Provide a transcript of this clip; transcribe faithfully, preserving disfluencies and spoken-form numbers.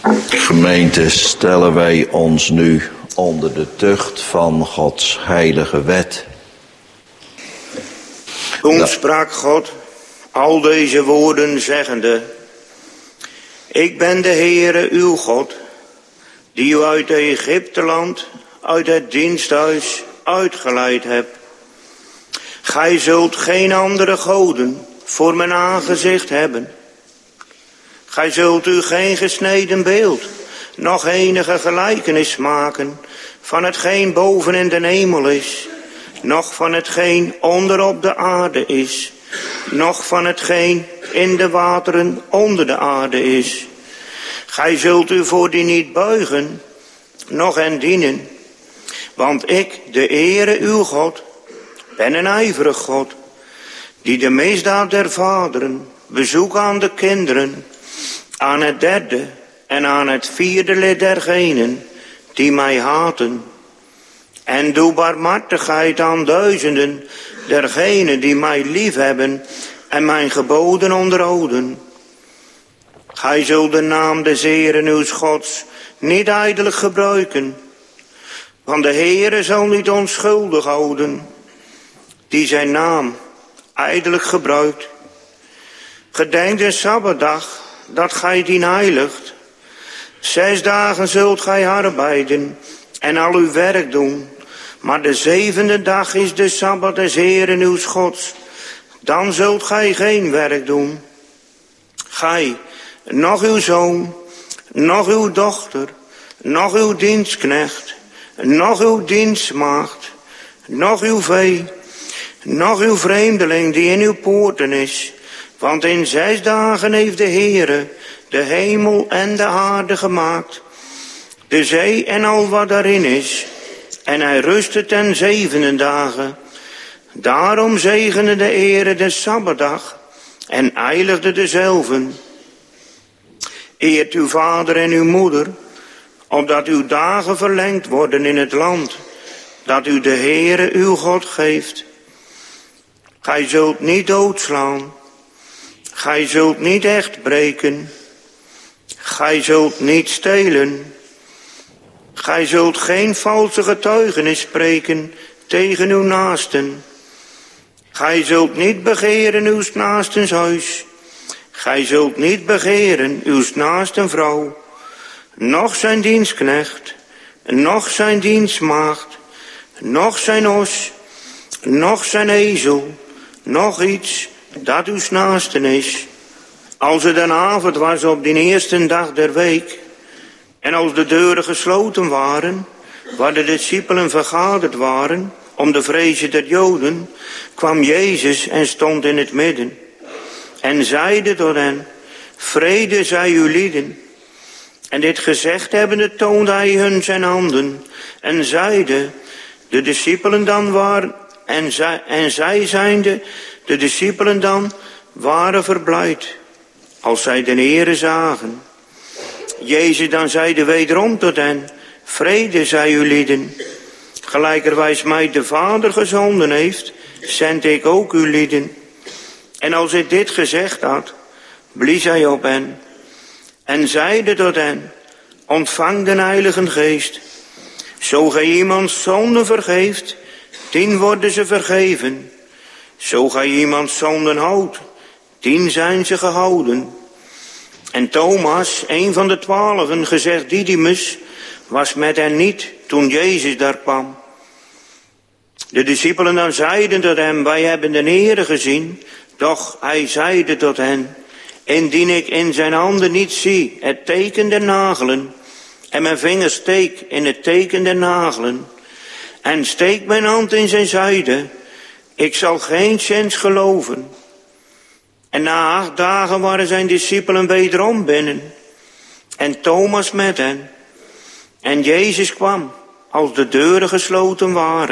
Gemeente, stellen wij ons nu onder de tucht van Gods heilige wet. Toen da- sprak God al deze woorden zeggende: Ik ben de Heere uw God, die u uit Egypteland, uit het diensthuis uitgeleid heb. Gij zult geen andere goden voor mijn aangezicht hebben. Gij zult u geen gesneden beeld, nog enige gelijkenis maken van hetgeen boven in de hemel is, noch van hetgeen onder op de aarde is, noch van hetgeen in de wateren onder de aarde is. Gij zult u voor die niet buigen, noch hen dienen. Want ik, de Heere uw God, ben een ijverig God, die de misdaad der vaderen bezoekt aan de kinderen, aan het derde en aan het vierde lid dergenen die mij haten. En doe barmhartigheid aan duizenden dergenen die mij liefhebben en mijn geboden onderhouden. Gij zult de naam des Heeren uws Gods niet ijdelijk gebruiken, want de Heere zal niet onschuldig houden, die zijn naam ijdelijk gebruikt. Gedenk de Sabbatdag, dat gij dien heiligt. Zes dagen zult gij arbeiden en al uw werk doen, maar de zevende dag is de Sabbat des Heeren uws Gods. Dan zult gij geen werk doen. Gij, nog uw zoon, nog uw dochter, nog uw dienstknecht, nog uw dienstmaagd, nog uw vee, nog uw vreemdeling die in uw poorten is. Want in zes dagen heeft de Heere de hemel en de aarde gemaakt, de zee en al wat daarin is. En hij rustte ten zevende dagen. Daarom zegende de Heere de Sabbatdag en heiligde dezelven. Eert uw vader en uw moeder, opdat uw dagen verlengd worden in het land dat u de Heere uw God geeft. Gij zult niet doodslaan. Gij zult niet echt breken. Gij zult niet stelen. Gij zult geen valse getuigenis spreken tegen uw naasten. Gij zult niet begeren uw naastens huis. Gij zult niet begeren uw naasten vrouw, noch zijn dienstknecht, noch zijn dienstmaagd, noch zijn os, noch zijn ezel, noch iets dat uw naasten is. Als het een avond was op die eerste dag der week, en als de deuren gesloten waren, waar de discipelen vergaderd waren, om de vreze der Joden, kwam Jezus en stond in het midden, en zeide tot hen: Vrede zij u lieden. En dit gezegd hebbende toonde hij hun zijn handen, en zeide, de discipelen dan waren, en zij, en zij zijnde, de discipelen dan waren verblijd, als zij de Heere zagen. Jezus dan zeide wederom tot hen: Vrede zij u lieden. Gelijkerwijs mij de Vader gezonden heeft, zend ik ook u lieden. En als hij dit gezegd had, blies hij op hen en zeide tot hen: Ontvang de Heilige Geest. Zo gij iemands zonden vergeeft, dien worden ze vergeven. Zo gij iemands zonden houdt, dien zijn ze gehouden. En Thomas, een van de twaalfen, gezegd Didymus, was met hen niet toen Jezus daar kwam. De discipelen dan zeiden tot hem: Wij hebben de Heere gezien. Doch hij zeide tot hen: Indien ik in zijn handen niet zie het teken der nagelen, en mijn vinger steek in het teken der nagelen, en steek mijn hand in zijn zijde, ik zal geen zins geloven. En na acht dagen waren zijn discipelen wederom binnen, en Thomas met hen. En Jezus kwam, als de deuren gesloten waren,